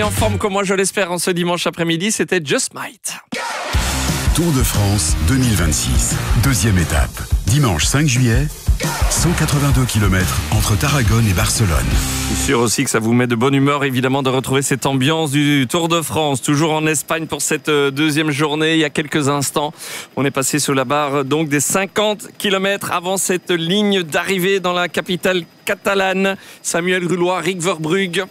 En forme comme moi je l'espère en ce dimanche après-midi, c'était Just Might. Tour de France 2026, deuxième étape. Dimanche 5 juillet, 182 km entre Tarragone et Barcelone. Je suis sûr aussi que ça vous met de bonne humeur évidemment de retrouver cette ambiance du Tour de France, toujours en Espagne pour cette deuxième journée. Il y a quelques instants, on est passé sous la barre donc des 50 km avant cette ligne d'arrivée dans la capitale catalane. Samuel Grulois, Rick Verbrugge.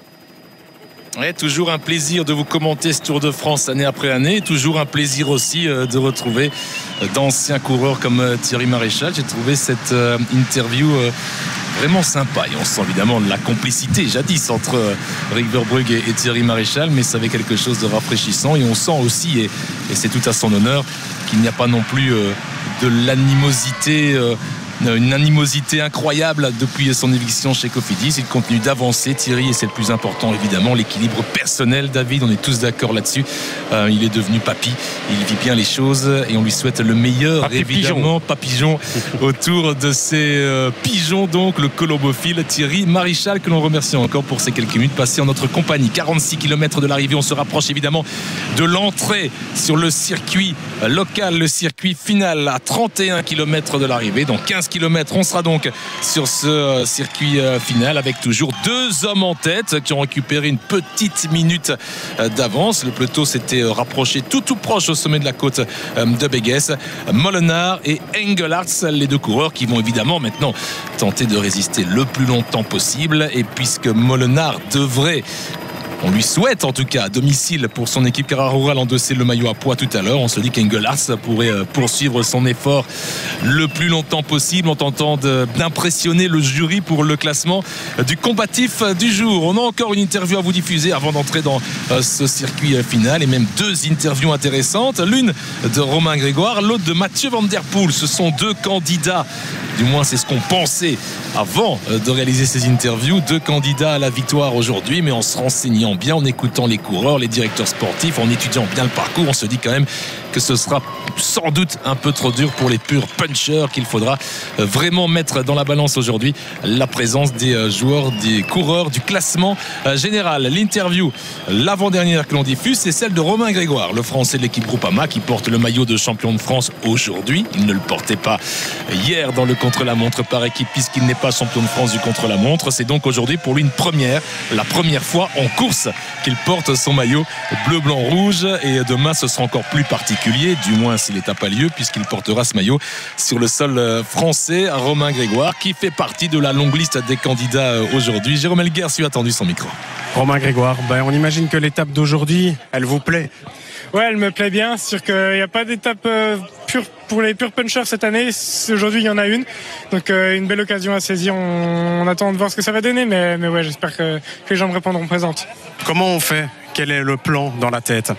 Ouais, toujours un plaisir de vous commenter ce Tour de France année après année. Toujours un plaisir aussi de retrouver d'anciens coureurs comme Thierry Maréchal. J'ai trouvé cette interview vraiment sympa. Et on sent évidemment la complicité jadis entre Rick Verbrugge et Thierry Maréchal, mais ça avait quelque chose de rafraîchissant. Et on sent aussi, et c'est tout à son honneur, qu'il n'y a pas non plus de l'animosité. Une animosité incroyable depuis son éviction chez Cofidis. Il continue d'avancer, Thierry, et c'est le plus important évidemment, l'équilibre personnel. David, on est tous d'accord là-dessus. Il est devenu papy, il vit bien les choses et on lui souhaite le meilleur, papy évidemment. Papillon autour de ces pigeons, donc le colombophile Thierry Maréchal, que l'on remercie encore pour ces quelques minutes passées en notre compagnie. 46 km de l'arrivée, on se rapproche évidemment de l'entrée sur le circuit local, le circuit final à 31 km de l'arrivée. Dans 15 km, on sera donc sur ce circuit final avec toujours deux hommes en tête qui ont récupéré une petite minute d'avance. Le peloton s'était rapproché tout proche au sommet de la côte de Béguès. Molenard et Engelhardt, les deux coureurs qui vont évidemment maintenant tenter de résister le plus longtemps possible. Et puisque Molenard devrait, on lui souhaite en tout cas à domicile pour son équipe Cara Rural endosser le maillot à poids tout à l'heure, on se dit qu'Engelhardt pourrait poursuivre son effort le plus longtemps possible en tentant d'impressionner le jury pour le classement du combatif du jour. On a encore une interview à vous diffuser avant d'entrer dans ce circuit final, et même deux interviews intéressantes, l'une de Romain Grégoire, l'autre de Mathieu Van Der Poel. Ce sont deux candidats, du moins c'est ce qu'on pensait avant de réaliser ces interviews, deux candidats à la victoire aujourd'hui, mais en se renseignant bien, en écoutant les coureurs, les directeurs sportifs, en étudiant bien le parcours, on se dit quand même que ce sera sans doute un peu trop dur pour les purs punchers, qu'il faudra vraiment mettre dans la balance aujourd'hui la présence des joueurs, des coureurs du classement général. L'interview, l'avant-dernière que l'on diffuse, c'est celle de Romain Grégoire, le Français de l'équipe Groupama, qui porte le maillot de champion de France aujourd'hui. Il ne le portait pas hier dans le contre-la-montre par équipe puisqu'il n'est pas champion de France du contre-la-montre. C'est donc aujourd'hui pour lui une première, la première fois en course qu'il porte son maillot bleu, blanc, rouge, et demain ce sera encore plus particulier, du moins si l'étape a lieu, puisqu'il portera ce maillot sur le sol français. Romain Grégoire qui fait partie de la longue liste des candidats aujourd'hui. Jérôme Elguers lui a tendu son micro. Romain Grégoire, on imagine que l'étape d'aujourd'hui, elle vous plaît? Ouais, elle me plaît bien. C'est sûr qu'il n'y a pas d'étape pure pour les pure punchers cette année. Aujourd'hui, il y en a une. Donc, une belle occasion à saisir. On attend de voir ce que ça va donner. Mais ouais, j'espère que les gens me répondront présentes. Comment on fait? Quel est le plan dans la tête?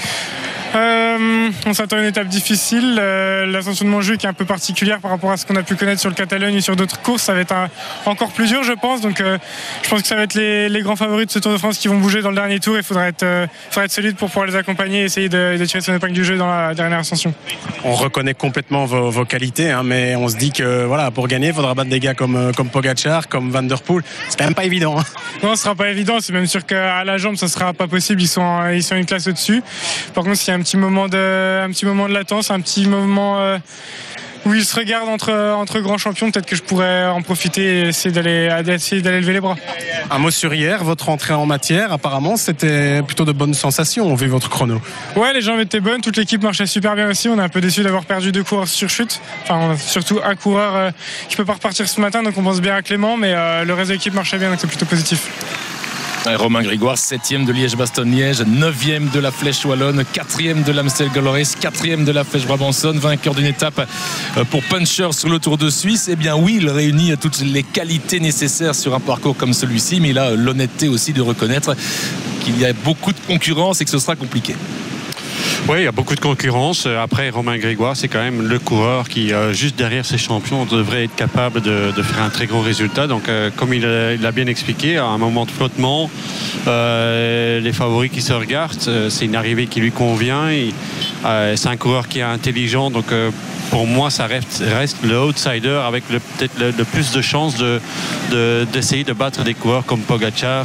On s'attend à une étape difficile. L'ascension de Montjuïc est un peu particulière par rapport à ce qu'on a pu connaître sur le Catalogne et sur d'autres courses. Ça va être encore plus dur, je pense. Donc, je pense que ça va être les grands favoris de ce Tour de France qui vont bouger dans le dernier tour. Il faudra être solide pour pouvoir les accompagner et essayer de tirer son épingle du jeu dans la dernière ascension. On reconnaît complètement vos qualités, mais on se dit que voilà, pour gagner, il faudra battre des gars comme Pogacar, comme Van Der Poel. C'est quand même pas évident. Non, ce sera pas évident. C'est même sûr qu'à la jambe, ça sera pas possible. Ils sont une classe au-dessus. Par contre, s'il y a un petit moment de latence, un petit moment où ils se regardent entre grands champions, peut-être que je pourrais en profiter et essayer d'aller lever les bras. Un mot sur hier, votre entrée en matière, apparemment c'était plutôt de bonnes sensations vu votre chrono. Ouais, les jambes étaient bonnes, toute l'équipe marchait super bien aussi. On est un peu déçus d'avoir perdu deux coureurs sur chute, enfin surtout un coureur qui peut pas repartir ce matin, donc on pense bien à Clément, mais le reste de l'équipe marchait bien, donc c'est plutôt positif. Romain Grégoire, 7e de Liège-Bastogne-Liège, 9e de la Flèche Wallonne, 4e de l'Amstel Gold Race, 4e de la Flèche Brabançonne, vainqueur d'une étape pour puncher sur le Tour de Suisse. Eh bien oui, il réunit toutes les qualités nécessaires sur un parcours comme celui-ci, mais il a l'honnêteté aussi de reconnaître qu'il y a beaucoup de concurrence et que ce sera compliqué. Oui, il y a beaucoup de concurrence. Après, Romain Grégoire, c'est quand même le coureur qui, juste derrière ses champions, devrait être capable de faire un très gros résultat. Donc, comme il l'a bien expliqué, à un moment de flottement, les favoris qui se regardent, c'est une arrivée qui lui convient. C'est un coureur qui est intelligent, donc pour moi, ça reste le outsider avec peut-être le plus de chances d'essayer de battre des coureurs comme Pogačar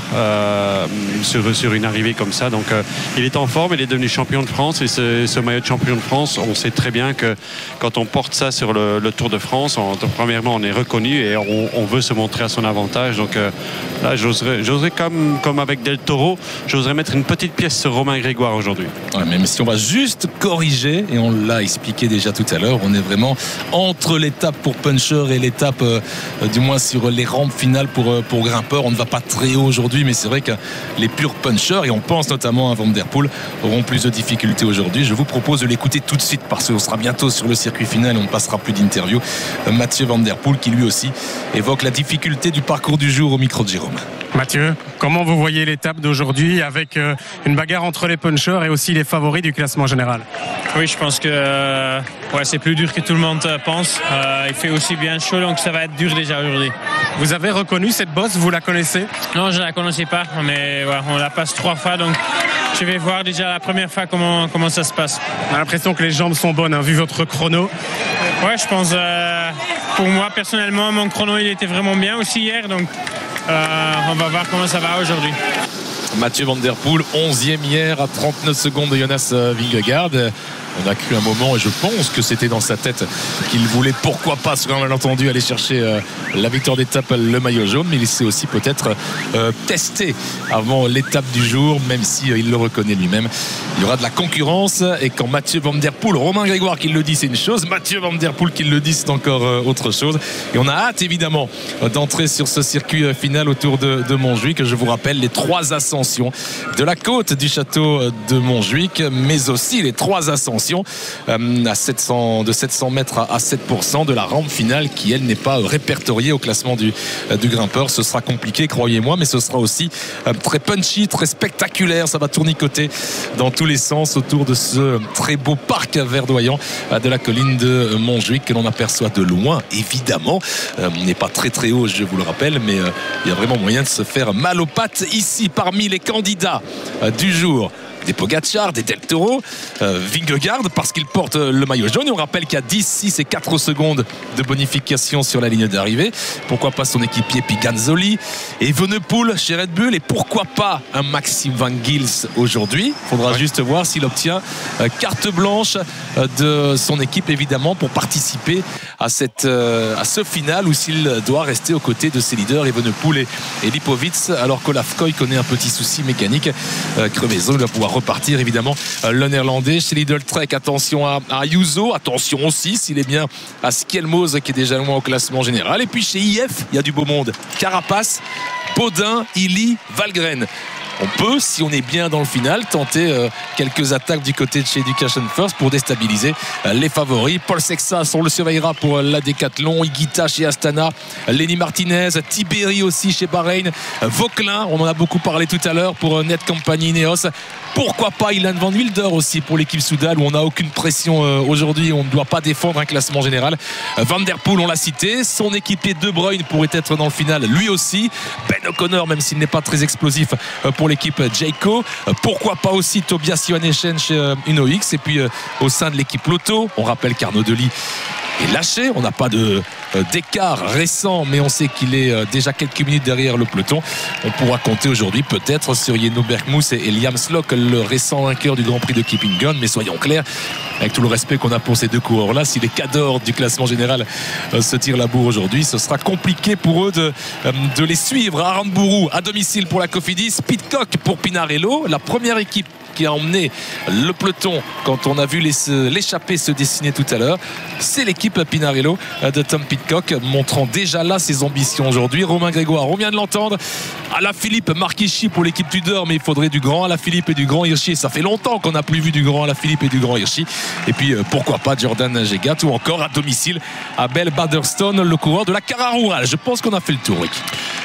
sur une arrivée comme ça. Donc il est en forme, il est devenu champion de France, et ce maillot de champion de France, on sait très bien que quand on porte ça sur le Tour de France, premièrement on est reconnu et on veut se montrer à son avantage. Donc là j'oserais comme avec Del Toro, j'oserais mettre une petite pièce sur Romain Grégoire aujourd'hui. Ouais, même si on va juste corriger, et on l'a expliqué déjà tout à l'heure, on est vraiment entre l'étape pour puncher et l'étape du moins sur les rampes finales pour grimpeurs. On ne va pas très haut aujourd'hui, mais c'est vrai que les purs punchers, et on pense notamment à Van Der Poel, auront plus de difficultés aujourd'hui. Je vous propose de l'écouter tout de suite parce qu'on sera bientôt sur le circuit final et on ne passera plus d'interview. Mathieu Van Der Poel qui lui aussi évoque la difficulté du parcours du jour au micro de Jérôme. Mathieu, comment vous voyez l'étape d'aujourd'hui avec une bagarre entre les punchers et aussi les favoris du classement général? Oui, je pense que c'est plus dur que tout le monde pense. Il fait aussi bien chaud, donc ça va être dur déjà aujourd'hui. Vous avez reconnu cette bosse, vous la connaissez? Non, je ne la connaissais pas, mais on la passe 3 fois, donc je vais voir déjà la première fois comment ça se passe. On a l'impression que les jambes sont bonnes, vu votre chrono. Ouais, je pense, pour moi personnellement, mon chrono il était vraiment bien aussi hier, donc on va voir comment ça va aujourd'hui. Mathieu Van Der Poel, 11e hier à 39 secondes de Jonas Vingegaard. On a cru un moment, et je pense que c'était dans sa tête, qu'il voulait pourquoi pas, sur un malentendu, aller chercher la victoire d'étape, le maillot jaune, mais il s'est aussi peut-être testé avant l'étape du jour, même si il le reconnaît lui-même. Il y aura de la concurrence, et quand Mathieu Van Der Poel, Romain Grégoire qui le dit, c'est une chose, Mathieu Van Der Poel qui le dit, c'est encore autre chose. Et on a hâte évidemment d'entrer sur ce circuit final autour de Montjuic. Je vous rappelle les 3 ascensions de la côte du château de Montjuic, mais aussi les 3 ascensions de 700 mètres à 7% de la rampe finale qui elle n'est pas répertoriée au classement du grimpeur. Ce sera compliqué, croyez-moi, mais ce sera aussi très punchy, très spectaculaire. Ça va tournicoter dans tous les sens autour de ce très beau parc verdoyant de la colline de Montjuic que l'on aperçoit de loin, évidemment. On n'est pas très très haut, je vous le rappelle, mais il y a vraiment moyen de se faire mal aux pattes ici. Parmi les candidats du jour, des Pogačar, des Del Toro, Vingegaard parce qu'il porte le maillot jaune, et on rappelle qu'il y a 10, 6 et 4 secondes de bonification sur la ligne d'arrivée. Pourquoi pas son équipier Piganzoli et Evenepoel chez Red Bull, et pourquoi pas un Maxime Van Gils aujourd'hui. Il faudra juste voir s'il obtient carte blanche de son équipe évidemment pour participer à ce final, ou s'il doit rester aux côtés de ses leaders Evenepoel et Lipovic, alors qu'Olaf Koy connaît un petit souci mécanique. Crevaison, il va pouvoir repartir évidemment le néerlandais. Chez Lidl Trek, attention à Ayuso, attention aussi s'il est bien à Skelmose qui est déjà loin au classement général. Et puis chez IF, il y a du beau monde. Carapace, Baudin, Illy, Valgren. On peut, si on est bien dans le final, tenter quelques attaques du côté de chez Education First pour déstabiliser les favoris. Paul Sexas, on le surveillera pour la Décathlon. Higuita chez Astana, Lenny Martinez, Tiberi aussi chez Bahreïn, Vauquelin, on en a beaucoup parlé tout à l'heure pour Net Company Ineos. Pourquoi pas Ilan Van Wilder aussi pour l'équipe Soudal, où on n'a aucune pression aujourd'hui, on ne doit pas défendre un classement général. Van Der Poel, on l'a cité, son équipier De Bruyne pourrait être dans le final lui aussi. Ben O'Connor, même s'il n'est pas très explosif pour l'équipe Jayco. Pourquoi pas aussi Tobias Johannessen chez UnoX. Et puis au sein de l'équipe Lotto, on rappelle qu'Arnaud Delis est lâché, on n'a pas d'écart récent, mais on sait qu'il est déjà quelques minutes derrière le peloton. On pourra compter aujourd'hui peut-être sur Jenno Bergmoes et Liam Slock, le récent vainqueur du Grand Prix de Kippingen. Mais soyons clairs, avec tout le respect qu'on a pour ces deux coureurs-là, si les cadors du classement général se tirent la bourre aujourd'hui, ce sera compliqué pour eux de les suivre. Aramburu à domicile pour la Cofidis, Pidcock pour Pinarello, la première équipe qui a emmené le peloton quand on a vu l'échappée se dessiner tout à l'heure. C'est l'équipe Pinarello de Tom Pidcock, montrant déjà là ses ambitions aujourd'hui. Romain Grégoire, on vient de l'entendre. Alaphilippe, Marc Hirschi pour l'équipe Tudor, mais il faudrait du grand Alaphilippe et du grand Hirschi. Ça fait longtemps qu'on n'a plus vu du grand Alaphilippe et du grand Hirschi. Et puis pourquoi pas Jordan Gegat, ou encore à domicile Abel Baderstone, le coureur de la Cara Rural. Je pense qu'on a fait le tour, Rick.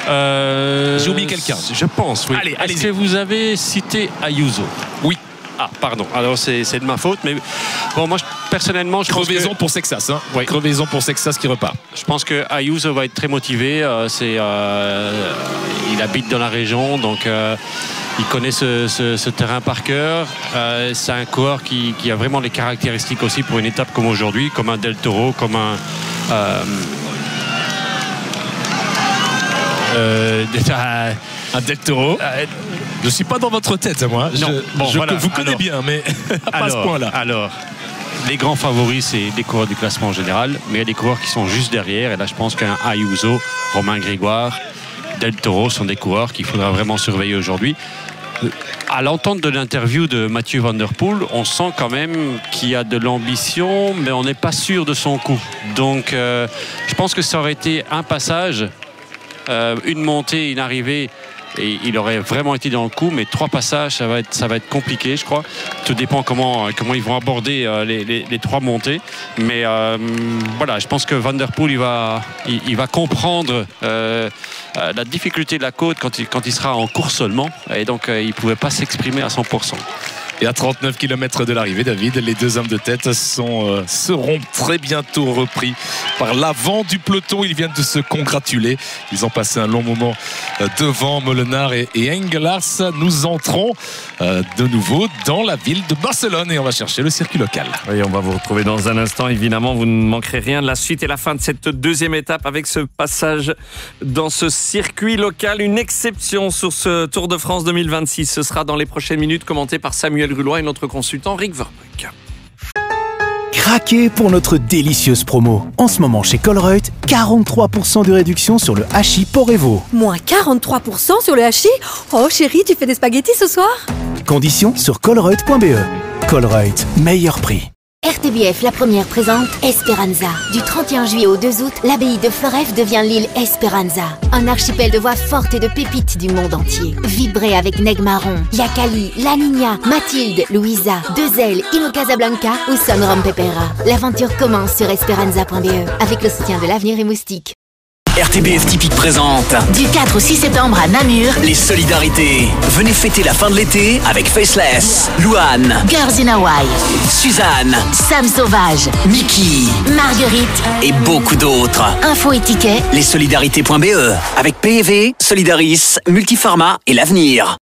J'ai oublié quelqu'un. Je pense, oui. Allez, est-ce que vous avez cité Ayuso? Oui. Ah, pardon. Alors c'est de ma faute, mais bon, moi personnellement, je crevaison pense que... pour Sexas, hein. Oui. Crevaison pour Sexas qui repart. Je pense que Ayuso va être très motivé. Il habite dans la région, donc Il connaît ce terrain par cœur. C'est un coureur qui a vraiment les caractéristiques aussi pour une étape comme aujourd'hui, comme un Del Toro, comme un Del Toro. Je ne suis pas dans votre tête, moi. Vous connaissez bien, mais pas à ce point-là. Alors, les grands favoris, c'est les coureurs du classement en général, mais il y a des coureurs qui sont juste derrière. Et là, je pense qu'un Ayuso, Romain Grégoire, Del Toro sont des coureurs qu'il faudra vraiment surveiller aujourd'hui. À l'entente de l'interview de Mathieu Van Der Poel, on sent quand même qu'il y a de l'ambition, mais on n'est pas sûr de son coup. Donc, je pense que ça aurait été un passage, une montée, une arrivée, et il aurait vraiment été dans le coup. Mais 3 passages, ça va être compliqué, je crois. Tout dépend comment ils vont aborder les 3 montées. Mais voilà, je pense que Van Der Poel, il va comprendre la difficulté de la côte quand il sera en course seulement. Et donc, il ne pouvait pas s'exprimer à 100%. Et à 39 km de l'arrivée, David, les 2 hommes de tête seront très bientôt repris par l'avant du peloton. Ils viennent de se congratuler. Ils ont passé un long moment devant Molenaar et Engelhard. Nous entrons de nouveau dans la ville de Barcelone et on va chercher le circuit local. Oui, on va vous retrouver dans un instant. Évidemment, vous ne manquerez rien de la suite et la fin de cette 2e étape avec ce passage dans ce circuit local. Une exception sur ce Tour de France 2026. Ce sera dans les prochaines minutes, commenté par Samuel Grulois et notre consultant Rick Verbrugge. Craquez pour notre délicieuse promo. En ce moment chez Colruyt, 43% de réduction sur le hachis Porevo. Moins 43% sur le hachis? Oh chérie, tu fais des spaghettis ce soir? Conditions sur colruyt.be. Colruyt, meilleur prix. RTBF, la première présente Esperanza. Du 31 juillet au 2 août, l'abbaye de Floreffe devient l'île Esperanza. Un archipel de voix fortes et de pépites du monde entier. Vibrez avec Neg Marron, Yakali, La Niña, Mathilde, Louisa, Deux-Ailes, Ino Casablanca ou Son Rom Pepera. L'aventure commence sur esperanza.be avec le soutien de l'Avenir et Moustique. RTBF Typique présente Du 4 au 6 septembre à Namur, les solidarités. Venez fêter la fin de l'été avec Faceless, Louane, Girls in Hawaii, Suzanne, Sam Sauvage, Mickey, Marguerite et beaucoup d'autres. Infos et tickets, lessolidarités.be avec PEV, Solidaris, Multiformat et l'Avenir.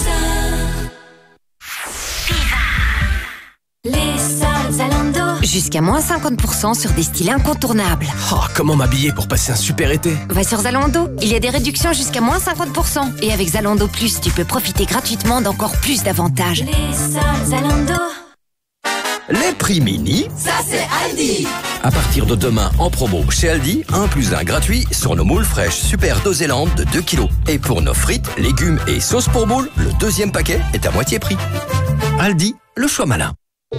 Les soldes Zalando. Jusqu'à moins 50% sur des styles incontournables. Oh, comment m'habiller pour passer un super été? Va sur Zalando, il y a des réductions jusqu'à moins 50%. Et avec Zalando Plus, tu peux profiter gratuitement d'encore plus d'avantages. Les soldes Zalando. Les prix mini, ça c'est Aldi. À partir de demain en promo chez Aldi, 1 + 1 gratuit sur nos moules fraîches Super Dosélande de 2 kg. Et pour nos frites, légumes et sauces pour moules, le 2e paquet est à moitié prix. Aldi, le choix malin.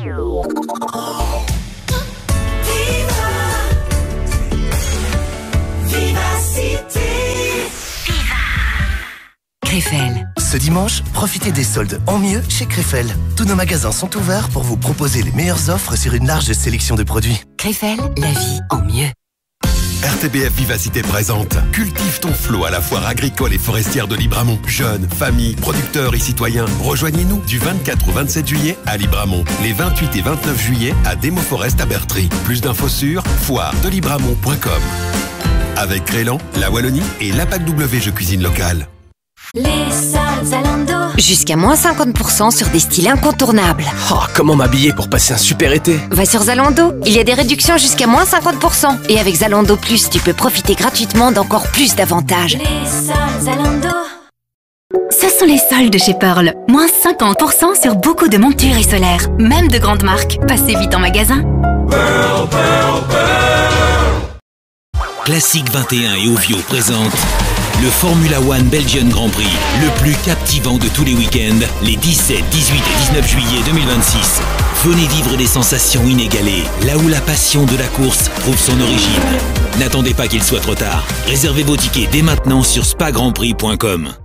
Krefel. Ce dimanche, profitez des soldes en mieux chez Krefel. Tous nos magasins sont ouverts pour vous proposer les meilleures offres sur une large sélection de produits. Krefel, la vie en mieux. RTBF Vivacité présente Cultive ton flot à la foire agricole et forestière de Libramont. Jeunes, familles, producteurs et citoyens, rejoignez-nous du 24 au 27 juillet à Libramont. Les 28 et 29 juillet à Démoforest à Bertry. Plus d'infos sur foiredelibramont.com. Avec Crélan, la Wallonie et l'APAC W Jeux Cuisine Locale. Les soldes Zalando. Jusqu'à moins 50% sur des styles incontournables. Oh, comment m'habiller pour passer un super été? Va sur Zalando, il y a des réductions jusqu'à moins 50%. Et avec Zalando Plus, tu peux profiter gratuitement d'encore plus d'avantages. Les soldes Zalando. Ce sont les soldes chez Pearl. Moins 50% sur beaucoup de montures et solaires. Même de grandes marques. Passez vite en magasin. Pearl, Pearl, Pearl. Classique 21 et Ovio présente le Formula One Belgian Grand Prix, le plus captivant de tous les week-ends, les 17, 18 et 19 juillet 2026. Venez vivre des sensations inégalées, là où la passion de la course trouve son origine. N'attendez pas qu'il soit trop tard. Réservez vos tickets dès maintenant sur spagrandprix.com.